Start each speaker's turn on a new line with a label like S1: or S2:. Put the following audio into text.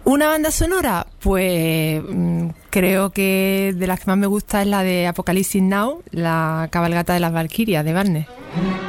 S1: Una banda sonora, pues creo que de las que más me gusta es la de Apocalypse Now, la cabalgata de las Valquirias de Wagner.